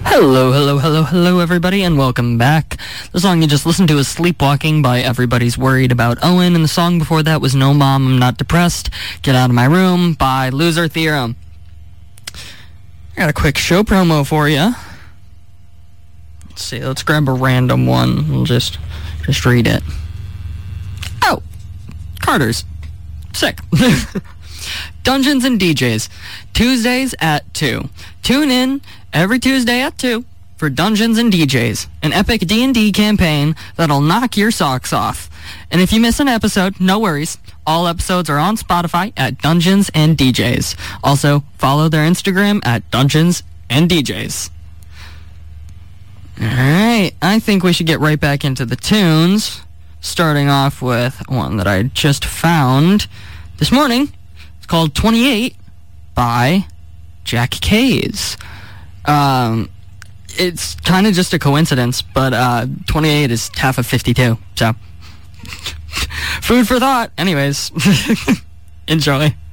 Hello, everybody, and welcome back. The song you just listened to is Sleepwalking by Everybody's Worried About Owen, and the song before that was No Mom, I'm Not Depressed, Get Out of My Room by Loser Theorem. I got a quick show promo for you. Let's see, let's grab a random one. We'll just read it. Oh, Carter's. Sick. Dungeons and DJs, Tuesdays at 2. Tune in every Tuesday at 2 for Dungeons and DJs, an epic D&D campaign that'll knock your socks off. And if you miss an episode, no worries. All episodes are on Spotify at Dungeons and DJs. Also, follow their Instagram at Dungeons and DJs. Alright, I think we should get right back into the tunes, starting off with one that I just found this morning. It's called 28 by Jack Kays. It's kind of just a coincidence, but 28 is half of 52, so food for thought. Anyways, enjoy.